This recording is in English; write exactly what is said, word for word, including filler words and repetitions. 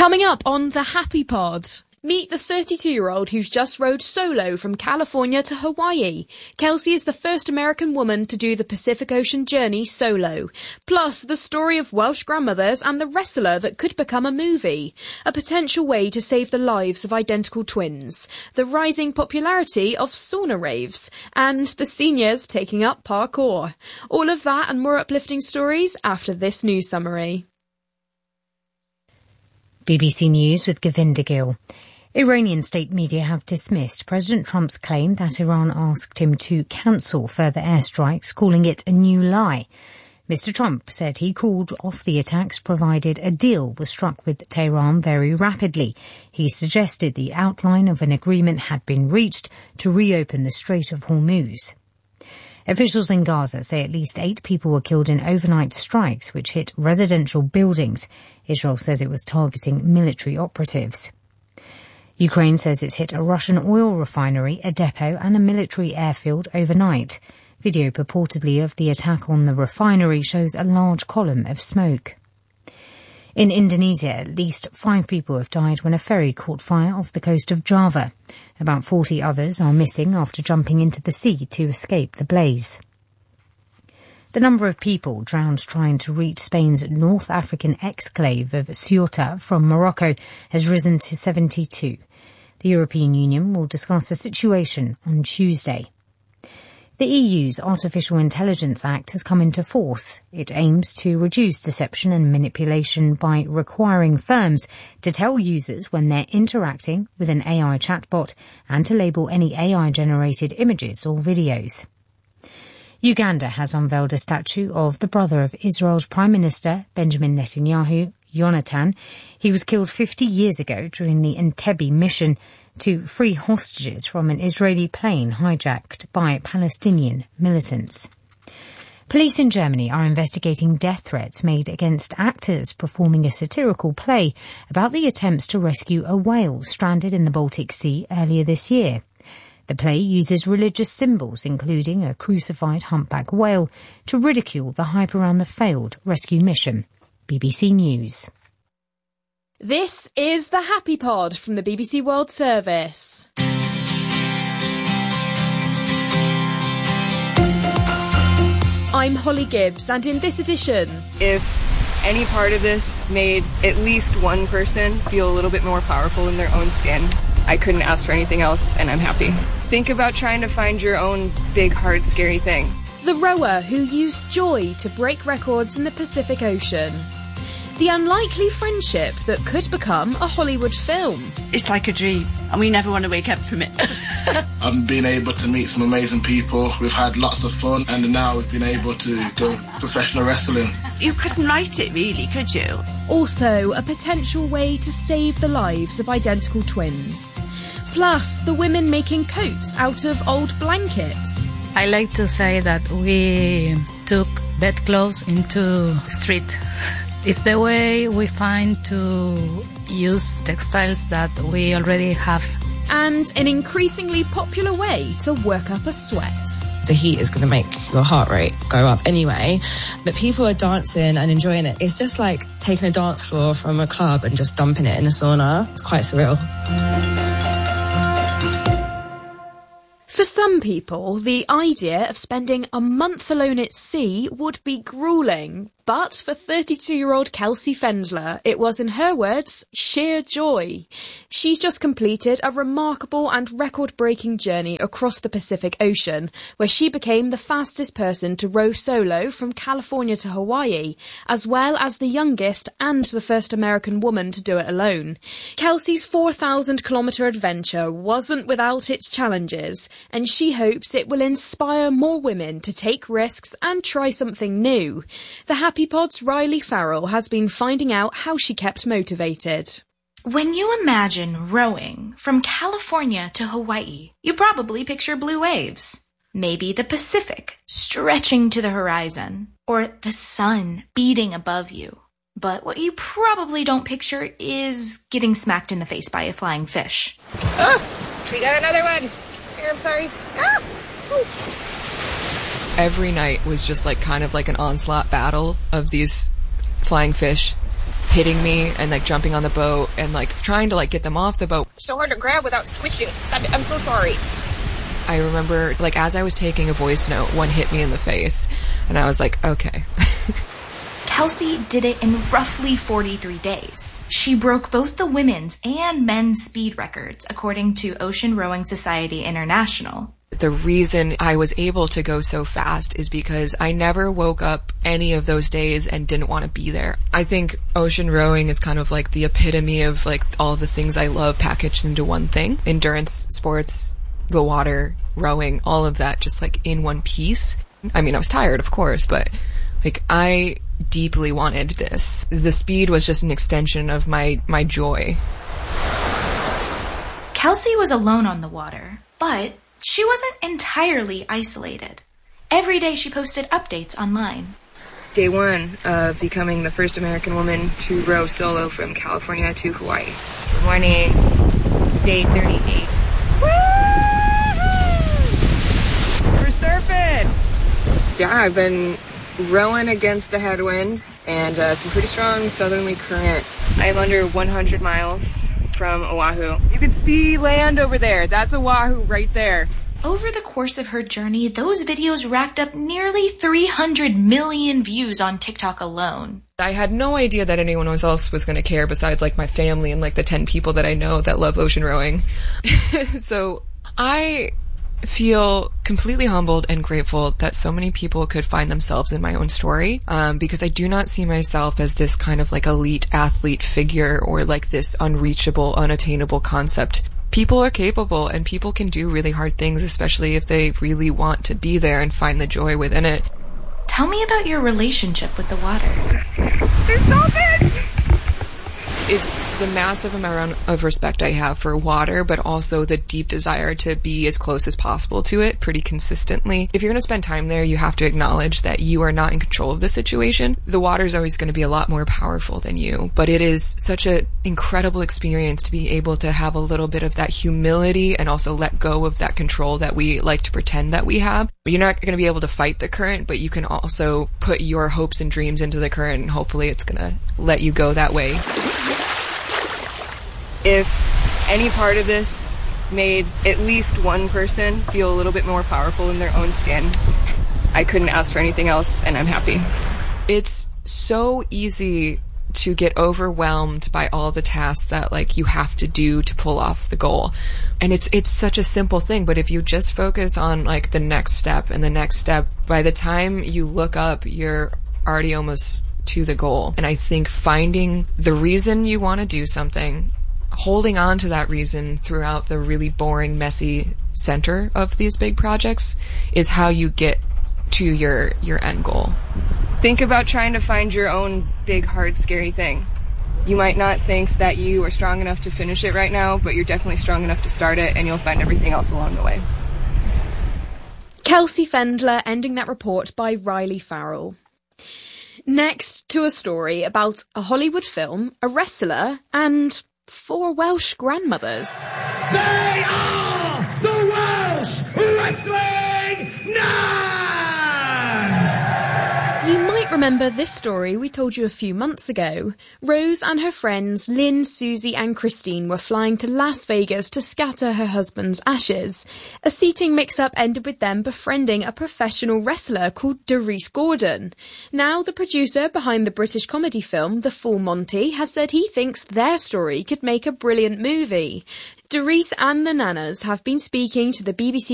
Coming up on the Happy Pod, meet the thirty-two-year-old who's just rode solo from California to Hawaii. Kelsey is the first American woman to do the Pacific Ocean journey solo. Plus, the story of Welsh grandmothers and the wrestler that could become a movie. A potential way to save the lives of identical twins. The rising popularity of sauna raves. And the seniors taking up parkour. All of that and more uplifting stories after this news summary. B B C News with Govinda Gill. Iranian state media have dismissed President Trump's claim that Iran asked him to cancel further airstrikes, calling it a new lie. Mister Trump said he called off the attacks provided a deal was struck with Tehran very rapidly. He suggested the outline of an agreement had been reached to reopen the Strait of Hormuz. Officials in Gaza say at least eight people were killed in overnight strikes which hit residential buildings. Israel says it was targeting military operatives. Ukraine says it's hit a Russian oil refinery, a depot and a military airfield overnight. Video purportedly of the attack on the refinery shows a large column of smoke. In Indonesia, at least five people have died when a ferry caught fire off the coast of Java. About forty others are missing after jumping into the sea to escape the blaze. The number of people drowned trying to reach Spain's North African exclave of Ceuta from Morocco has risen to seventy-two. The European Union will discuss the situation on Tuesday. The E U's Artificial Intelligence Act has come into force. It aims to reduce deception and manipulation by requiring firms to tell users when they're interacting with an A I chatbot and to label any A I-generated images or videos. Uganda has unveiled a statue of the brother of Israel's Prime Minister, Benjamin Netanyahu, Yonatan. He was killed fifty years ago during the Entebbe mission to free hostages from an Israeli plane hijacked by Palestinian militants. Police in Germany are investigating death threats made against actors performing a satirical play about the attempts to rescue a whale stranded in the Baltic Sea earlier this year. The play uses religious symbols, including a crucified humpback whale, to ridicule the hype around the failed rescue mission. B B C News. This is the Happy Pod from the B B C World Service. I'm Holly Gibbs, and in this edition... If any part of this made at least one person feel a little bit more powerful in their own skin, I couldn't ask for anything else, and I'm happy. Think about trying to find your own big, hard, scary thing. The rower who used joy to break records in the Pacific Ocean. The unlikely friendship that could become a Hollywood film. It's like a dream, and we never want to wake up from it. I've been able to meet some amazing people. We've had lots of fun, and now we've been able to go professional wrestling. You couldn't write it, really, could you? Also, a potential way to save the lives of identical twins. Plus, the women making coats out of old blankets. I like to say that we took bedclothes into street. It's the way we find to use textiles that we already have. And an increasingly popular way to work up a sweat. The heat is going to make your heart rate go up anyway, but people are dancing and enjoying it. It's just like taking a dance floor from a club and just dumping it in a sauna. It's quite surreal. For some people, the idea of spending a month alone at sea would be gruelling. But for thirty-two-year-old Kelsey Fendler, it was, in her words, sheer joy. She's just completed a remarkable and record-breaking journey across the Pacific Ocean, where she became the fastest person to row solo from California to Hawaii, as well as the youngest and the first American woman to do it alone. Kelsey's four thousand kilometre adventure wasn't without its challenges, and she hopes it will inspire more women to take risks and try something new. The Happy Pod's Riley Farrell has been finding out how she kept motivated. When you imagine rowing from California to Hawaii, you probably picture blue waves. Maybe the Pacific stretching to the horizon, or the sun beating above you. But what you probably don't picture is getting smacked in the face by a flying fish. Oh, we got another one. Here, I'm sorry. Ah! Ooh. Every night was just like kind of like an onslaught battle of these flying fish. hitting me and like jumping on the boat and like trying to like get them off the boat. So hard to grab without swishing. Stop it. I'm so sorry. I remember like as I was taking a voice note, one hit me in the face and I was like, okay. Kelsey did it in roughly forty-three days. She broke both the women's and men's speed records, according to Ocean Rowing Society International. The reason I was able to go so fast is because I never woke up any of those days and didn't want to be there. I think ocean rowing is kind of like the epitome of like all the things I love packaged into one thing. Endurance sports, the water, rowing, all of that just like in one piece. I mean, I was tired, of course, but like I deeply wanted this. The speed was just an extension of my, my joy. Kelsey was alone on the water, but she wasn't entirely isolated. Every day she posted updates online. Day one of becoming the first American woman to row solo from California to Hawaii. Good morning. Day thirty-eight. Woo! We're surfing! Yeah, I've been rowing against a headwind and uh, some pretty strong southerly current. I'm under one hundred miles from Oahu. You can see land over there. That's Oahu right there. Over the course of her journey, those videos racked up nearly three hundred million views on TikTok alone. I had no idea that anyone else was going to care besides like my family and like the ten people that I know that love ocean rowing. So I feel completely humbled and grateful that so many people could find themselves in my own story, um, because I do not see myself as this kind of like elite athlete figure or like this unreachable, unattainable concept. People are capable and people can do really hard things, especially if they really want to be there and find the joy within it. Tell me about your relationship with the water. There's something! It's the massive amount of respect I have for water, but also the deep desire to be as close as possible to it pretty consistently. If you're going to spend time there, you have to acknowledge that you are not in control of the situation. The water is always going to be a lot more powerful than you, but it is such an incredible experience to be able to have a little bit of that humility and also let go of that control that we like to pretend that we have. You're not going to be able to fight the current, but you can also put your hopes and dreams into the current, and hopefully it's going to let you go that way. If any part of this made at least one person feel a little bit more powerful in their own skin, I couldn't ask for anything else, and I'm happy. It's so easy to get overwhelmed by all the tasks that like you have to do to pull off the goal. And it's it's such a simple thing, but if you just focus on like the next step and the next step, by the time you look up, you're already almost to the goal. And I think finding the reason you want to do something, holding on to that reason throughout the really boring, messy center of these big projects is how you get to your, your end goal. Think about trying to find your own big, hard, scary thing. You might not think that you are strong enough to finish it right now, but you're definitely strong enough to start it, and you'll find everything else along the way. Kelsey Fendler ending that report by Riley Farrell. Next to a story about a Hollywood film, a wrestler, and four Welsh grandmothers. They are the Welsh Wrestling Nuns! You might remember this story we told you a few months ago. Rose and her friends Lynn, Susie and Christine were flying to Las Vegas to scatter her husband's ashes. A seating mix-up ended with them befriending a professional wrestler called Darius Gordon. Now the producer behind the British comedy film The Full Monty has said he thinks their story could make a brilliant movie. Darius and the Nanas have been speaking to the B B C